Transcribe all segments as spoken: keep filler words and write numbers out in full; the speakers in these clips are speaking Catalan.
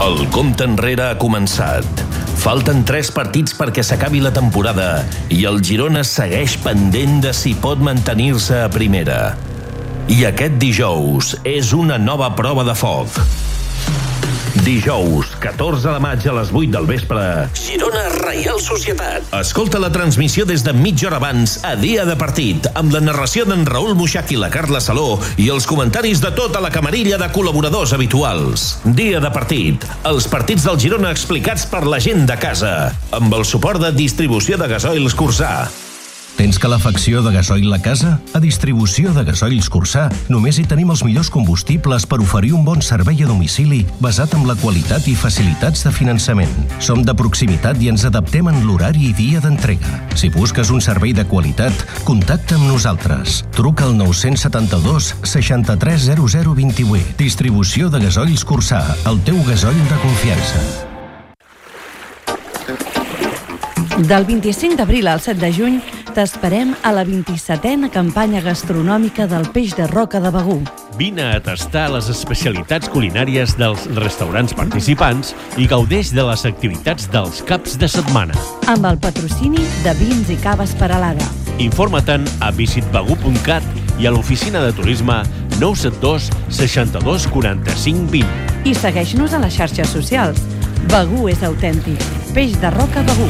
El compte enrere ha començat. Falten tres partits perquè s'acabi la temporada i el Girona segueix pendent de si pot mantenir-se a primera. I aquest dijous és una nova prova de foc. Dijous, catorze de maig a les vuit del vespre, Girona Reial Societat. Escolta la transmissió des de mitja hora abans, a dia de partit, amb la narració d'en Raül Muixach i la Carla Saló i els comentaris de tota la camarilla de col·laboradors habituals. Dia de partit, els partits del Girona explicats per la gent de casa, amb el suport de distribució de gasoils Cursà. Tens calefacció de gasoil a casa? A Distribució de Gasoils Cursà només hi tenim els millors combustibles per oferir un bon servei a domicili basat en la qualitat i facilitats de finançament. Som de proximitat i ens adaptem en l'horari i dia d'entrega. Si busques un servei de qualitat, contacta amb nosaltres. Truca al nou setanta-dos seixanta-tres zero zero vint-i-vuit. Distribució de Gasoils Cursà, el teu gasoil de confiança. Del vint-i-cinc d'abril al set de juny t'esperem a la vint-i-setena campanya gastronòmica del peix de roca de Begur. Vine a tastar les especialitats culinàries dels restaurants participants i gaudeix de les activitats dels caps de setmana. Amb el patrocini de Vins i Caves Peralada. Informa-te'n a visit begur punt cat i a l'oficina de turisme nou set dos seixanta-dos quaranta-cinc vint. I segueix-nos a les xarxes socials. Begur és autèntic. Peix de roca Begur.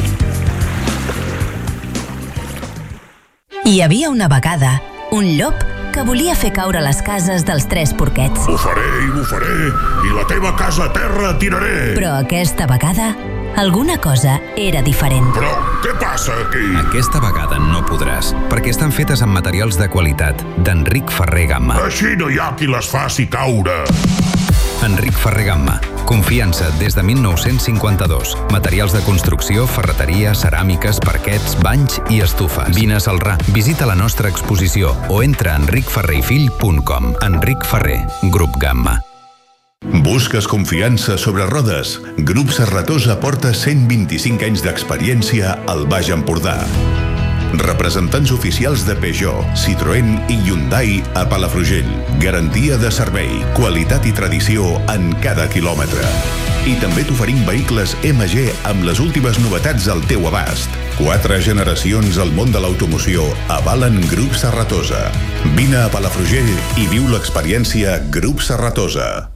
Hi havia una vegada un llop que volia fer caure les cases dels tres porquets. Ho faré i ho faré, i la teva casa a terra tiraré. Però aquesta vegada alguna cosa era diferent. Però què passa aquí? Aquesta vegada no podràs, perquè estan fetes amb materials de qualitat d'Enric Ferrer Gamma. Així no hi ha qui les faci caure. Enric Ferrer Gamma. Confiança des de mil nou-cents cinquanta-dos. Materials de construcció, ferreteria, ceràmiques, parquets, banys i estufes. Vine a Celrà, visita la nostra exposició o entra a enric ferrer i fill punt com. Enric Ferrer, Grup Gamma. Busques confiança sobre rodes? Grup Serratosa porta cent vint-i-cinc anys d'experiència al Baix Empordà. Representants oficials de Peugeot, Citroën i Hyundai a Palafrugell. Garantia de servei, qualitat i tradició en cada quilòmetre. I també t'oferim vehicles M G amb les últimes novetats al teu abast. Quatre generacions al món de l'automoció avalen Grup Serratosa. Vine a Palafrugell i viu l'experiència Grup Serratosa.